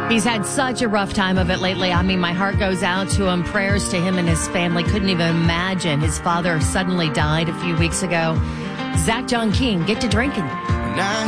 He's had such a rough time of it lately. I mean, my heart goes out to him. Prayers to him and his family. Couldn't even imagine. His father suddenly died a few weeks ago. Zach John King, get to drinking.